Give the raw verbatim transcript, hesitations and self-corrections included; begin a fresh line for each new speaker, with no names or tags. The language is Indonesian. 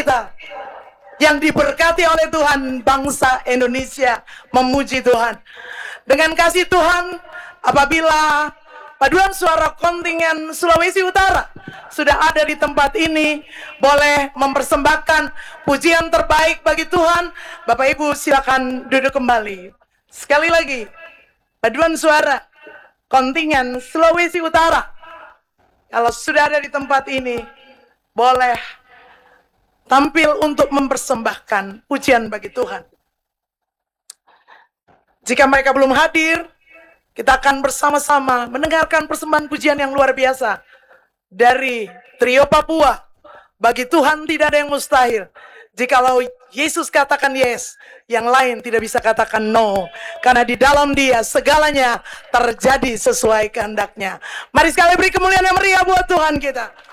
kita yang diberkati oleh Tuhan, bangsa Indonesia memuji Tuhan. Dengan kasih Tuhan, apabila paduan suara kontingen Sulawesi Utara sudah ada di tempat ini, boleh mempersembahkan pujian terbaik bagi Tuhan. Bapak Ibu silakan duduk kembali. Sekali lagi, paduan suara kontingen Sulawesi Utara, kalau sudah ada di tempat ini, boleh tampil untuk mempersembahkan pujian bagi Tuhan. Jika mereka belum hadir, kita akan bersama-sama mendengarkan persembahan pujian yang luar biasa dari Trio Papua. Bagi Tuhan tidak ada yang mustahil. Jikalau Yesus katakan yes, yang lain tidak bisa katakan no. Karena di dalam Dia segalanya terjadi sesuai kehendaknya. Mari sekali beri kemuliaan yang meriah buat Tuhan kita.